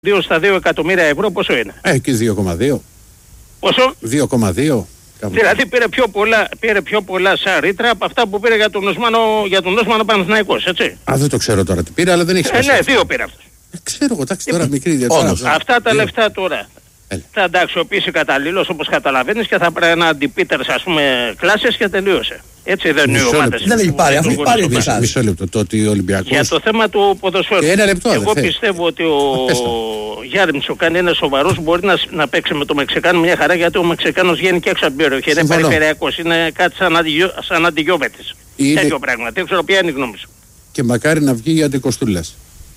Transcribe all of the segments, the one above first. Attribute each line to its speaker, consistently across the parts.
Speaker 1: 2 στα 2 εκατομμύρια ευρώ πόσο είναι?
Speaker 2: Εκεί 2,2.
Speaker 1: Πόσο?
Speaker 2: 2,2.
Speaker 1: Δηλαδή πήρε πιο πολλά σαν ρήτρα από αυτά που πήρε για τον Οσμάνο Παναθηναϊκός, έτσι.
Speaker 2: Δεν το ξέρω τώρα τι πήρε, αλλά δεν έχει σημασία.
Speaker 1: Ναι, 2 πήρε αυτός.
Speaker 2: Ξέρω εγώ, εντάξει τώρα μικρή διαφορά.
Speaker 1: Αυτά τα λεφτά τώρα θα τα αξιοποιήσει καταλήλως όπως καταλαβαίνεις και θα πρέπει να αντιπίτερς ας πούμε κλάσεις και τελείωσε. Έτσι δεν είναι οι ομάδες.
Speaker 3: Δεν έχει πάρει, αφού πάρει
Speaker 2: μισό λεπτό. Το ότι ο Ολυμπιακός.
Speaker 1: Για το θέμα του ποδοσφαίρου. Εγώ πιστεύω ότι ο Γιάρμιτσοκ είναι σοβαρός, μπορεί να παίξει με το Μεξικάνο μια χαρά, γιατί ο Μεξικάνος βγαίνει και έξω από την περιοχή. Είναι περιφερειακός, είναι κάτι σαν αντιγιώβετης. Τέτοιο πράγμα. Δεν ξέρω ποια είναι η γνώμη σου.
Speaker 2: Και μακάρι να βγει για αντικοστούλας.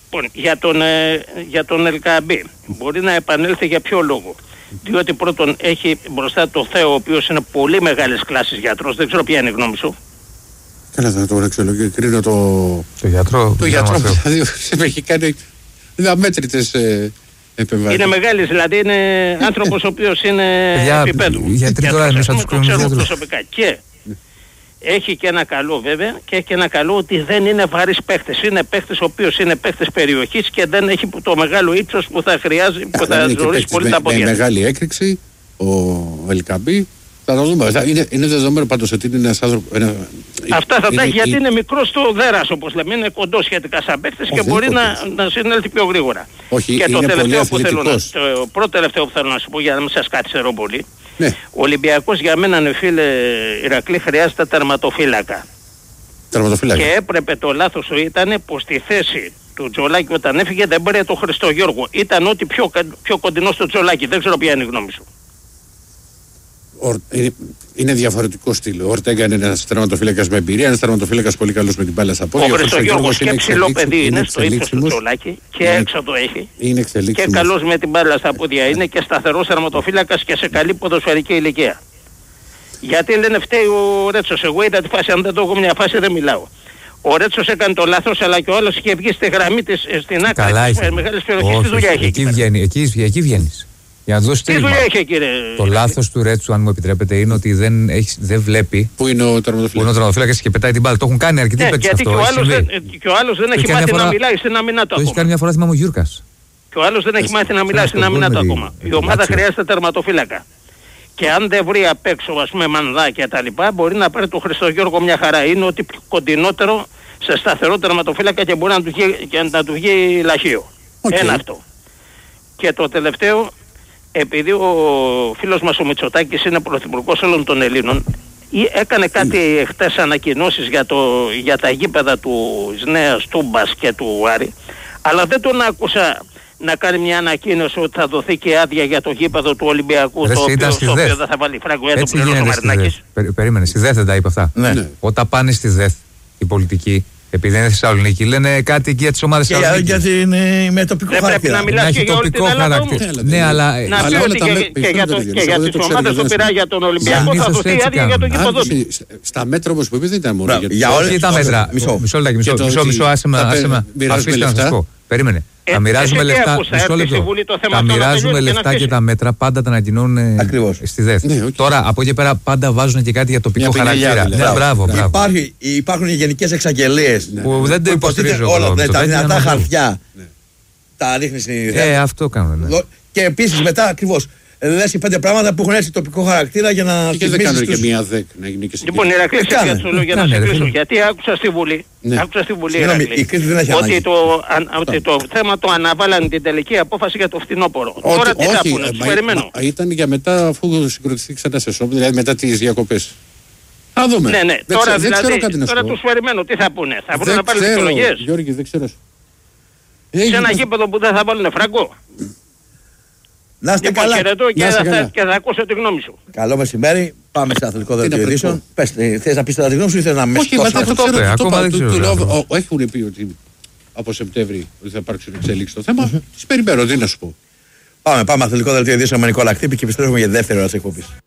Speaker 1: Για τον Ελκαμπή μπορεί να επανέλθει για ποιο λόγο? Διότι πρώτον έχει μπροστά το Θεό, ο οποίος είναι πολύ μεγάλης κλάσης γιατρός. Δεν ξέρω ποια είναι η γνώμη σου.
Speaker 2: Καλά, θα το κρίνω
Speaker 3: το γιατρό.
Speaker 2: Το γιατρό δηλαδή έχει κάνει αμέτρητες επεμβάσεις.
Speaker 1: Είναι μεγάλης, δηλαδή είναι άνθρωπος ο οποίος είναι επίπεδου.
Speaker 3: Γιατροί τώρα εμείς θα τους κρίνουμε
Speaker 1: προσωπικά. Και έχει και ένα καλό βέβαια, και έχει και ένα καλό ότι δεν είναι βαρύς παίχτες. Είναι παίχτες ο οποίος είναι παίχτες περιοχής και δεν έχει το μεγάλο ύψος που θα χρειάζει, που θα ζωρίσει πολύ τα πόδια.
Speaker 2: Με μεγάλη έκρηξη ο Ελκαμπή. Θα το δούμε. Είναι δεδομένο πάντως ότι είναι ένας άνθρωπος.
Speaker 1: Αυτά θα τα έχει γιατί είναι μικρός στο δέρας, όπως λέμε. Είναι κοντός σχετικά σαν παίχτες και μπορεί να συνέλθει πιο γρήγορα.
Speaker 2: Όχι,
Speaker 1: και
Speaker 2: είναι
Speaker 1: το τελευταίο που
Speaker 2: το
Speaker 1: πρώτο τελευταίο που θέλω να σου πω, για να μην σας καθυστερώ πολύ.
Speaker 2: Ναι.
Speaker 1: Ο Ολυμπιακός για μένα, φίλε Ηρακλή, χρειάζεται τερματοφύλακα. Και έπρεπε, το λάθος σου ήταν πως στη θέση του Τζολάκη όταν έφυγε δεν πήρε το Χριστογιώργο. Ήταν ότι πιο κοντινό στο Τζολάκη. Δεν ξέρω ποια είναι η γνώμη σου.
Speaker 2: Είναι διαφορετικό στυλ. Ο Ορτέγκα είναι ένας τερματοφύλακας με εμπειρία, ένας τερματοφύλακας πολύ καλός με την μπάλα στα πόδια.
Speaker 1: Ο Χριστογιώργος και ψηλό παιδί είναι στο ύψος του Τζολάκη και έξω το έχει.
Speaker 2: Είναι εξελίξιμος.
Speaker 1: Και καλός με την μπάλα στα πόδια είναι και σταθερός τερματοφύλακας και σε καλή ποδοσφαιρική ηλικία. Γιατί λένε φταίει ο Ρέτσος. Εγώ είδα τη φάση, αν δεν το έχω μια φάση δεν μιλάω. Ο Ρέτσος έκανε το λάθος, αλλά και ο άλλος είχε βγει στη γραμμή της, στην άκρη της μεγάλης περιοχής. Τι δουλειά έχει?
Speaker 3: Εκεί βγαίνεις. Για να δώσει στήριγμα. Το λάθος του Ρέτσου, αν μου επιτρέπετε, είναι ότι δεν βλέπει
Speaker 2: πού είναι ο τερματοφύλακας
Speaker 3: και πετάει την μπάλα. Το έχουν κάνει αρκετοί παίκτες αυτό.
Speaker 1: Και ο άλλος δεν έχει μάθει να μιλάει στην άμυνά του ακόμα.
Speaker 3: Το έχει κάνει μια φορά, θυμάμαι ο Γιούρκας.
Speaker 1: Και ο άλλος δεν έχει μάθει να μιλάει στην άμυνά του ακόμα. Η ομάδα χρειάζεται τερματοφύλακα. Και αν δεν βρει απ' έξω, ας πούμε, μανδά και τα λοιπά, μπορεί να πάρει τον Χριστογιώργο μια χαρά. Είναι ότι κοντινότερο σε σταθερό τερματοφύλακα και μπορεί να του βγει λαχείο. Ένα αυτό. Και το τελευταίο, επειδή ο φίλος μας ο Μητσοτάκης είναι πρωθυπουργός όλων των Ελλήνων, έκανε κάτι χτες ανακοινώσεις για τα γήπεδα του Νέας Τούμπας και του Άρη, αλλά δεν τον άκουσα να κάνει μια ανακοίνωση ότι θα δοθεί και άδεια για το γήπεδο του Ολυμπιακού, το οποίο δεν θα βάλει φράγκο.
Speaker 3: Έτσι γίνεται. Περίμενε, στη ΔΕΘ δεν τα είπε αυτά.
Speaker 2: Ναι.
Speaker 3: Όταν πάνε στη ΔΕΘ οι πολιτικοί, επειδή είναι Θεσσαλονίκη, λένε κάτι εκεί για τις ομάδες της Θεσσαλονίκης.
Speaker 1: Με τοπικό χαρακτήρα. Δεν πρέπει να μιλάς και για όλη την Ελλάδα όμως.
Speaker 3: Ναι, αλλά
Speaker 1: να πει ότι και για τις ομάδες του Πειραιά για τον Ολυμπιακό θα δοθεί άδεια για το γήπεδο.
Speaker 2: Στα μέτρα όπως που είπε δεν ήταν μόνο
Speaker 3: για όλα τα μέτρα. Μισό λεπτό, άσε με. Αφήστε να σας πω. Περίμενε. Τα μοιράζουμε λεφτά. Τα μοιράζουμε λεφτά και τα μέτρα πάντα τα ανακοινώνουν στη ΔΕΘ. Τώρα από εκεί πέρα πάντα βάζουν και κάτι για τοπικό χαρακτήρα. Μπράβο.
Speaker 4: Υπάρχουν γενικές εξαγγελίες
Speaker 3: που δεν το υποστηρίζω.
Speaker 4: Όλα τα δυνατά χαρτιά τα ρίχνει στη ΔΕΘ.
Speaker 3: Αυτό κάνουν.
Speaker 4: Και επίσης μετά ακριβώς λες και 5 πράγματα που έχουν έτσι τοπικό χαρακτήρα για να
Speaker 2: και δεν κάνουν και μία ΔΕΚ να γίνει και
Speaker 1: λοιπόν, Ηρακλή, για να σε κλείσω, γιατί άκουσα στη Βουλή, ότι το θέμα το αναβάλανε την τελική απόφαση για το φθινόπωρο. Τώρα τι θα πούνε, τους περιμένω.
Speaker 2: Ήταν για μετά, αφού συγκροτηθεί ξανά σε σώμα, δηλαδή μετά τις διακοπές. Θα δούμε.
Speaker 1: Ναι, τώρα δηλαδή, τώρα τους περιμένω, τι θα πούνε, θα πούνε να πάρουν τις εκλογές.
Speaker 2: Γιώργη, δεν ξέρω.
Speaker 1: Σε ένα γήπεδο που δεν θα βάλουν φράγκο.
Speaker 4: Να είστε καλά.
Speaker 1: Και θα ακούσω τη γνώμη σου.
Speaker 4: Καλό μεσημέρι. Πάμε σε αθλητικό δελτίο ειδήσεων. Θες να πεις τώρα τη γνώμη σου ή θες να με
Speaker 2: σκοτώσεις?
Speaker 3: Όχι, ακόμα δεν ξέρω.
Speaker 2: Έχουν πει ότι από Σεπτέμβρη ότι θα υπάρξουν εξελίξεις στο θέμα. Τις περιμένω, τι να σου πω.
Speaker 4: Πάμε αθλητικό δελτίο ειδήσεων με Νικόλα Κτύπη και επιστρέφουμε για τη δεύτερη ώρα της εκπομπής.